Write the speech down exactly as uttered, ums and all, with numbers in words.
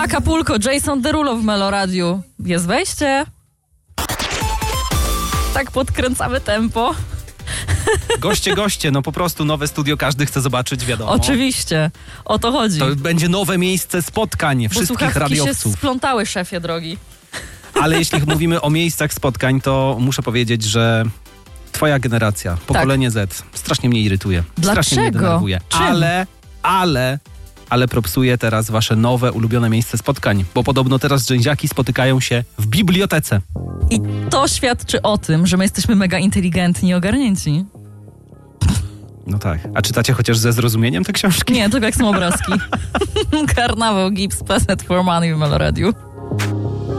Acapulco, Jason Derulo w Meloradiu. Jest wejście. Tak podkręcamy tempo. Goście, goście, no po prostu nowe studio każdy chce zobaczyć, wiadomo. Oczywiście, o to chodzi. To będzie nowe miejsce spotkań wszystkich radiowców. Się splątały, szefie drogi. Ale jeśli mówimy o miejscach spotkań, to muszę powiedzieć, że twoja generacja, pokolenie tak. Z, strasznie mnie irytuje. Dlaczego? Strasznie mnie denerwuje. Czym? Ale, ale, ale propsuje teraz wasze nowe, ulubione miejsce spotkań, bo podobno teraz dżęziaki spotykają się w bibliotece. I to świadczy o tym, że my jesteśmy mega inteligentni i ogarnięci. No tak. A czytacie chociaż ze zrozumieniem te książki? Nie, to jak są obrazki. Karnawał, Gibbs, Peasant for Money w Meloradiu.